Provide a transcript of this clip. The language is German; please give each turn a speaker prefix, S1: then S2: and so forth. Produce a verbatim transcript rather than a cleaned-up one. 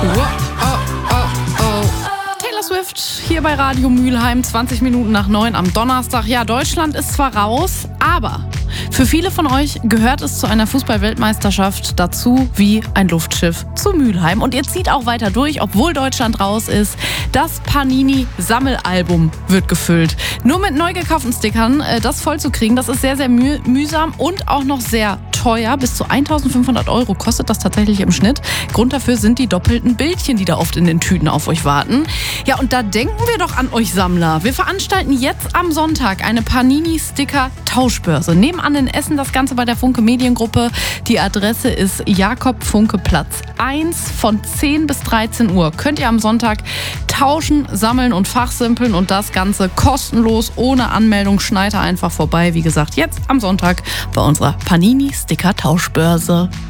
S1: Wow, oh, oh, oh. Taylor Swift hier bei Radio Mülheim, zwanzig Minuten nach neun am Donnerstag. Ja, Deutschland ist zwar raus, aber für viele von euch gehört es zu einer Fußball-Weltmeisterschaft dazu wie ein Luftschiff zu Mülheim. Und ihr zieht auch weiter durch, obwohl Deutschland raus ist. Das Panini-Sammelalbum wird gefüllt. Nur mit neu gekauften Stickern das voll zu kriegen, das ist sehr, sehr müh- mühsam und auch noch sehr teuer. Bis zu eintausendfünfhundert Euro kostet das tatsächlich im Schnitt. Grund dafür sind die doppelten Bildchen, die da oft in den Tüten auf euch warten. Ja, und da denken wir doch an euch Sammler. Wir veranstalten jetzt am Sonntag eine Panini-Sticker-Tauschbörse. Nebenan in Essen, das Ganze bei der Funke Mediengruppe. Die Adresse ist Jakob Funke Platz eins von zehn bis dreizehn Uhr. Könnt ihr am Sonntag tauschen, sammeln und fachsimpeln und das Ganze kostenlos, ohne Anmeldung. Schneit einfach vorbei. Wie gesagt, jetzt am Sonntag bei unserer Panini-Sticker-Tauschbörse.